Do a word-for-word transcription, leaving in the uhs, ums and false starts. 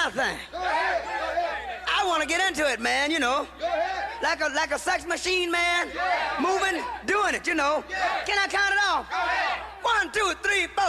kind of thing. I want to get into it, man, you know. Like a like a sex machine, man. Moving, doing it, you know. Can I count it off? One, two, three, four.